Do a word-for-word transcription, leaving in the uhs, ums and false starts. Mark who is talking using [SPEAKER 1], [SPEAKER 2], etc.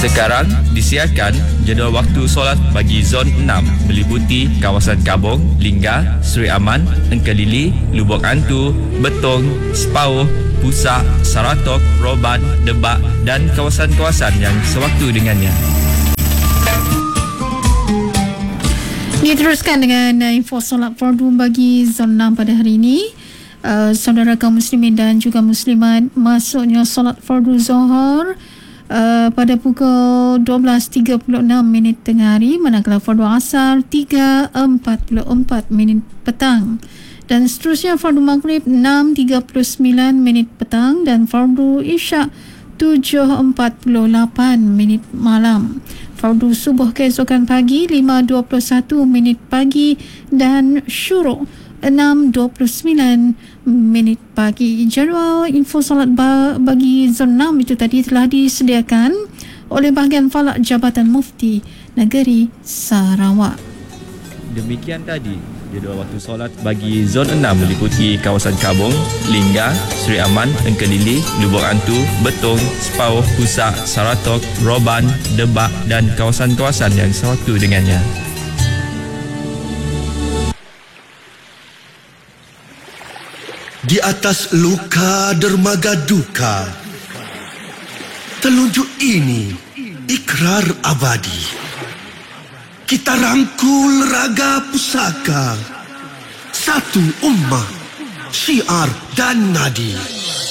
[SPEAKER 1] Sekarang disiarkan jadual waktu solat bagi Zon enam meliputi kawasan Kabong, Lingga, Seri Aman, Engkelili, Lubuk Antu, Betong, Sepauh, Pusak, Saratok, Roban, Debak dan kawasan-kawasan yang sewaktu dengannya.
[SPEAKER 2] Diteruskan dengan uh, info solat fardu bagi Zon enam pada hari ini. Uh, saudara kaum muslimin dan juga muslimat, masuknya solat fardu Zuhur uh, pada pukul dua belas tiga puluh enam minit tengah hari, manakala fardu Asar tiga empat puluh empat minit petang. Dan seterusnya fardu Maghrib enam tiga puluh sembilan minit petang dan fardu Isyak tujuh empat puluh lapan minit malam. Fardu subuh keesokan pagi lima dua puluh satu minit pagi dan syuruk enam dua puluh sembilan minit pagi. Jadual info solat bagi Zon enam itu tadi telah disediakan oleh bahagian falak Jabatan Mufti Negeri Sarawak.
[SPEAKER 1] Demikian tadi jadual waktu solat bagi Zon enam meliputi kawasan Kabong, Lingga, Seri Aman, Engkelili, Lubuk Antu, Betong, Sepauh, Pusak, Saratok, Roban, Debak dan kawasan-kawasan yang sewaktu dengannya.
[SPEAKER 3] Di atas luka dermaga duka, telunjuk ini ikrar abadi. Kita rangkul raga pusaka, satu ummah, syiar dan nadi.